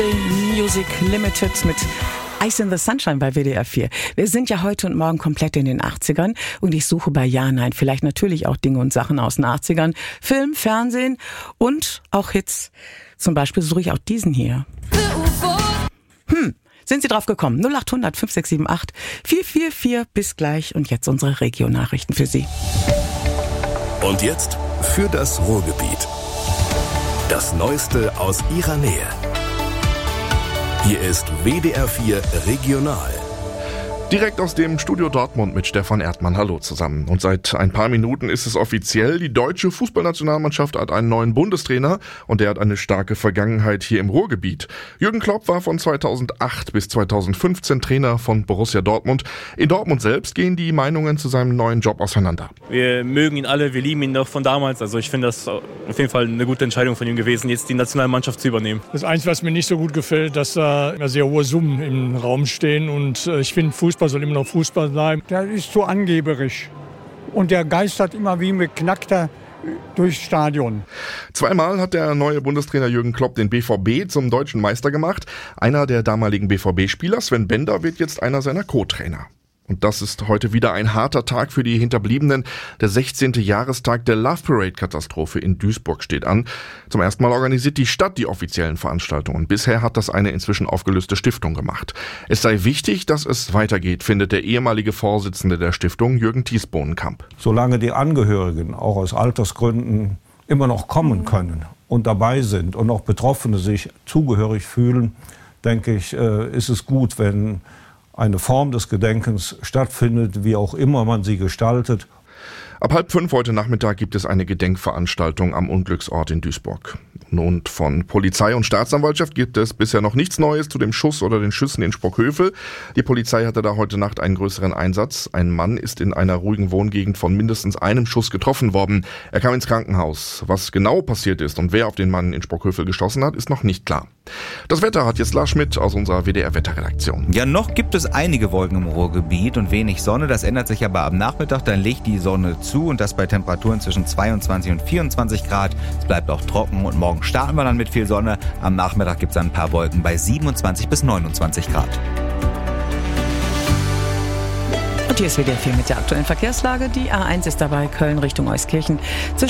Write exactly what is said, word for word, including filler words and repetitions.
Music Limited mit Ice in the Sunshine bei W D R vier. Wir sind ja heute und morgen komplett in den achtzigern und ich suche bei Ja, Nein vielleicht natürlich auch Dinge und Sachen aus den achtzigern. Film, Fernsehen und auch Hits. Zum Beispiel suche ich auch diesen hier. Hm, sind Sie drauf gekommen? null acht hundert fünf sechs sieben acht vier vier vier. Bis gleich und jetzt unsere Regionalnachrichten für Sie. Und jetzt für das Ruhrgebiet. Das Neueste aus Ihrer Nähe. Hier ist W D R vier Regional. Direkt aus dem Studio Dortmund mit Stefan Erdmann. Hallo zusammen. Und seit ein paar Minuten ist es offiziell. Die deutsche Fußballnationalmannschaft hat einen neuen Bundestrainer und der hat eine starke Vergangenheit hier im Ruhrgebiet. Jürgen Klopp war von zweitausendacht bis zweitausendfünfzehn Trainer von Borussia Dortmund. In Dortmund selbst gehen die Meinungen zu seinem neuen Job auseinander. Wir mögen ihn alle, wir lieben ihn noch von damals. Also ich finde das auf jeden Fall eine gute Entscheidung von ihm gewesen, jetzt die Nationalmannschaft zu übernehmen. Das Einzige, was mir nicht so gut gefällt, dass da sehr hohe Summen im Raum stehen und ich finde, Fußball soll immer noch Fußball bleiben. Der ist so angeberisch und der geistert immer wie ein Beknackter durchs Stadion. Zweimal hat der neue Bundestrainer Jürgen Klopp den B V B zum deutschen Meister gemacht. Einer der damaligen B V B-Spieler, Sven Bender, wird jetzt einer seiner Co-Trainer. Und das ist heute wieder ein harter Tag für die Hinterbliebenen. Der sechzehnte Jahrestag der Love Parade-Katastrophe in Duisburg steht an. Zum ersten Mal organisiert die Stadt die offiziellen Veranstaltungen. Bisher hat das eine inzwischen aufgelöste Stiftung gemacht. Es sei wichtig, dass es weitergeht, findet der ehemalige Vorsitzende der Stiftung, Jürgen Thies-Bohnenkamp. Solange die Angehörigen auch aus Altersgründen immer noch kommen können und dabei sind und auch Betroffene sich zugehörig fühlen, denke ich, ist es gut, wenn eine Form des Gedenkens stattfindet, wie auch immer man sie gestaltet. Ab halb fünf heute Nachmittag gibt es eine Gedenkveranstaltung am Unglücksort in Duisburg. Und von Polizei und Staatsanwaltschaft gibt es bisher noch nichts Neues zu dem Schuss oder den Schüssen in Sprockhövel. Die Polizei hatte da heute Nacht einen größeren Einsatz. Ein Mann ist in einer ruhigen Wohngegend von mindestens einem Schuss getroffen worden. Er kam ins Krankenhaus. Was genau passiert ist und wer auf den Mann in Sprockhövel geschossen hat, ist noch nicht klar. Das Wetter hat jetzt Lars Schmidt aus unserer W D R-Wetterredaktion. Ja, noch gibt es einige Wolken im Ruhrgebiet und wenig Sonne. Das ändert sich aber am Nachmittag. Dann legt die Sonne zu und das bei Temperaturen zwischen zweiundzwanzig und vierundzwanzig Grad. Es bleibt auch trocken und morgen starten wir dann mit viel Sonne. Am Nachmittag gibt es ein paar Wolken bei siebenundzwanzig bis neunundzwanzig Grad. Und hier ist W D R vier mit der aktuellen Verkehrslage. Die A eins ist dabei Köln Richtung Euskirchen zwischen